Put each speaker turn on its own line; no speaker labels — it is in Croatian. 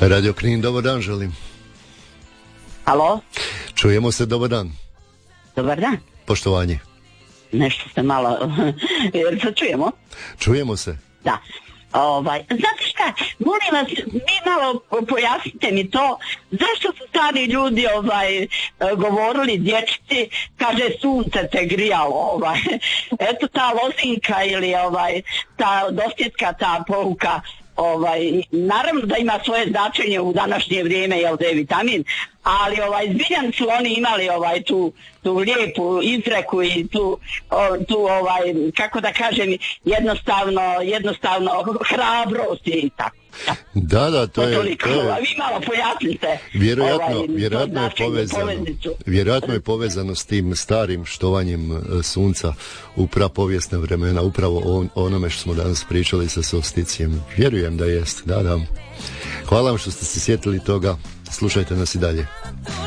Radio Knin, dobar dan želim.
Alo?
Čujemo se, dobar dan.
Dobar dan.
Poštovanje.
Nešto ste malo... Jer se čujemo?
Čujemo se.
Da. Znate šta, molim vas, vi malo pojasnite mi to, zašto su stari ljudi govorili dječici, kaže sunce te grijalo, eto ta lozinka ili ta dosljedska ta pouka, naravno da ima svoje značenje u današnje vrijeme, jel da je vitamin, ali zbiljan su oni imali tu lijepu izreku i tu kako da kažem, jednostavno hrabrost i tako.
Da, to je...
Vi malo pojasnite.
Vjerojatno je povezano s tim starim štovanjem sunca u prapovijesne vremena, upravo o onome što smo danas pričali sa solsticijem. Vjerujem da jest, da. Hvala vam što ste se sjetili toga. Slušajte nas i dalje.